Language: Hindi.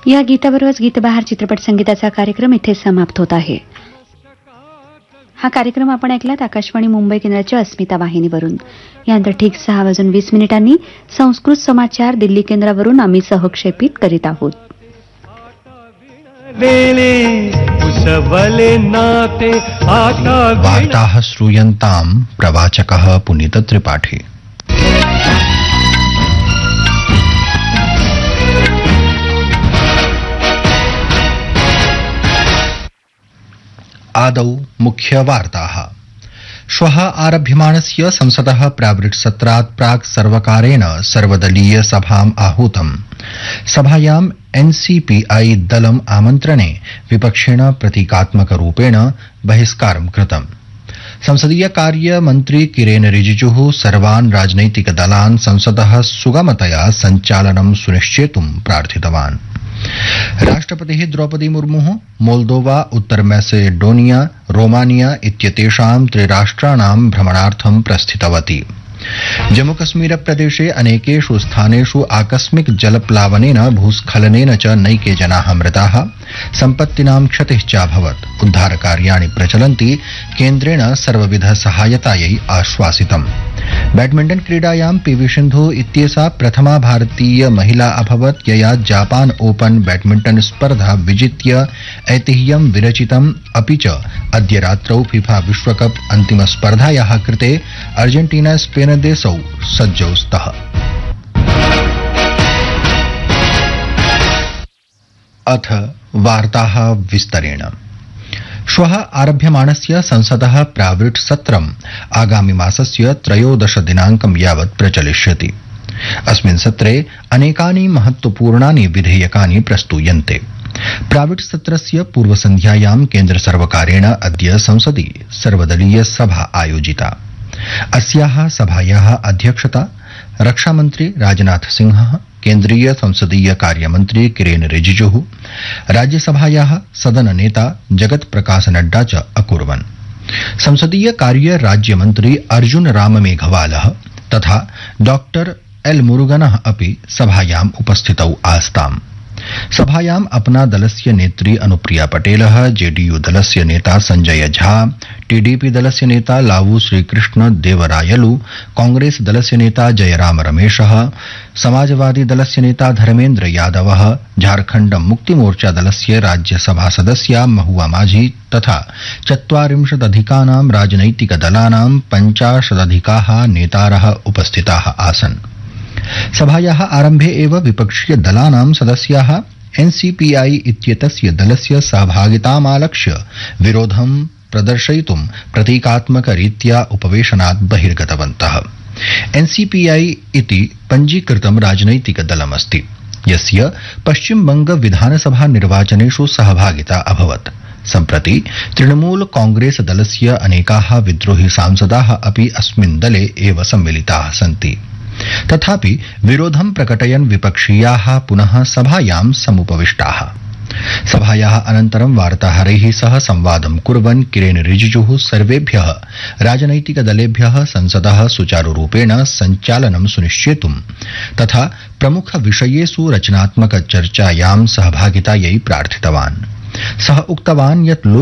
या गीताबरोबरच गीतबहार चित्रपट संगीताचा कार्यक्रम इथे समाप्त होत आहे. हा कार्यक्रम आपण ऐकलात आकाशवाणी मुंबई केंद्राच्या अस्मिता वाहिनीवरून. यानंतर ठीक 6:20 संस्कृत समाचार दिल्ली केंद्रावरून आम्ही सहक्षेपित करीत आहोत. वार्ताः श्रूयन्ताम् प्रवाचकः पुनीत त्रिपाठी. आदौ मुख्यवार्ताः. श्वः आरभ्यमाणस्य संसदः प्रावृट्सत्रात् प्राक् सर्वकारेण सर्वदलीय सभाम् आहूतम्. सभायाम् एनसीपीआई दलम् आमन्त्रणे विपक्षेण प्रतीकात्मकरूपेण बहिष्कारं कृतम्. संसदीय कार्य मन्त्री किरेन रिजिजुः सर्वान् राजनैतिकदलान् संसदः सुगमतया सञ्चालनं सुनिश्चेतुं प्रार्थितवान्. राष्ट्रपतिः द्रौपदी मुर्मुः मोल्दोवा, उत्तर मैसेडोनिया, रोमानिया इत्येतेषां त्रिराष्ट्राणां भ्रमणार्थं प्रस्थितवती. जम्मूकश्मीर प्रदेशे अनेकेषु स्थानेषु आकस्मिक जलप्लावनेन भूस्खलनेन च नैके जनाः मृताः, सम्पत्तीनां क्षतिः चाभवत्. उद्धारकार्याणि प्रचलन्ति, केन्द्रेण सर्वविध सहायतायै आश्वासितम्. बैडमिण्टन क्रीडायां पीवी सिन्धु इत्येषा प्रथमा भारतीय महिला अभवत्, यया जापान ओपन बैडमिण्टन स्पर्धा विजित्य ऐतिह्यं विरचितम्. अपि च अद्य रात्रौ फीफा विश्वकप अन्तिमस्पर्धायाः कृते अर्जेन्टीना स्पेन देशौ सज्जौ स्तः. अथ वार्ताः विस्तरेण. श्वः आरभ्यमाणस्य संसदः प्रावृट् सत्रम् आगामि मासस्य 13 दिनाङ्कं यावत् प्रचलिष्यति. अस्मिन् सत्रे अनेकानि महत्वपूर्णानि विधेयकानि प्रस्तूयन्ते. प्रावृट् सत्रस्य पूर्वसन्ध्यायां केन्द्र सर्वकारेण अद्य संसदि सर्वदलीय सभा आयोजिता. अस्याः सभायाः अध्यक्षता रक्षामन्त्री राजनाथ सिंहः, केन्द्रीय संसदीय कार्यमन्त्री किरेन रिजिजुः, राज्यसभायाः सदन नेता जगत प्रकाश नड्डा च अकुर्वन्. संसदीय कार्य राज्यमन्त्री अर्जुन राम मेघवालः तथा डॉक्टर एल मुरुगनः अपि सभायाम् उपस्थितौ आस्ताम्. सभायाम् अपना दलस्य नेत्री अनुप्रिया पटेलः, जेडीयू दलस्य नेता संजय झा, टीडीपी दलस्य नेता लावू श्रीकृष्ण देवरायलु, कांग्रेस दलस्य नेता जयराम रमेशः, समाजवादी दलस्य नेता धर्मेन्द्र यादवः, झारखण्ड मुक्तिमोर्चा दलस्य राज्यसभा सदस्या महुआ माझी तथा 40 राजनैतिकदलानां 50 नेतारः उपस्थिताः आसन्. सभायाः आरम्भे एव विपक्षीय दलानां सदस्याः एनसीपीआई इत्येतस्य दलस्य सहभागितामालक्ष्य विरोधं प्रदर्शयितुं प्रतीकात्मकरीत्या उपवेशनात् बहिर्गतवन्तः. एनसीपीआई इति पञ्जीकृतं राजनैतिकदलमस्ति, यस्य पश्चिमबंग विधानसभा निर्वाचनेषु सहभागिता अभवत्. सम्प्रति तृणमूल कांग्रेस दलस्य अनेकाः विद्रोही सांसदाः अपि अस्मिन् दले एव सम्मिलिताः सन्ति. तथापि विरोधं प्रकटयन् विपक्षीयाः पुनः सभायां समुपविष्टाः. सभायाः अनन्तरं वार्ताहरैः सह संवादं कुर्वन् किरेन रिजिजुः सर्वेभ्यः राजनैतिकदलेभ्यः संसदः सुचारुरूपेण सञ्चालनं सुनिश्चेतुं तथा प्रमुखविषयेषु रचनात्मक चर्चायां सहभागितायै प्रार्थितवान्. सः उक्तवान् यत्